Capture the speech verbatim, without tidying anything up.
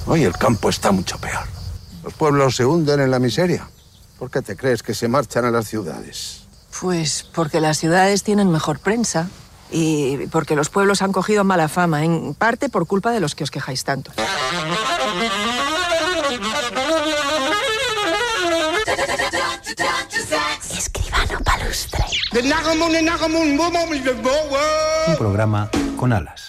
Hoy el campo está mucho peor. Los pueblos se hunden en la miseria. ¿Por qué te crees que se marchan a las ciudades? Pues porque las ciudades tienen mejor prensa y porque los pueblos han cogido mala fama, en parte por culpa de los que os quejáis tanto. Escribano Palustre. Un programa con alas.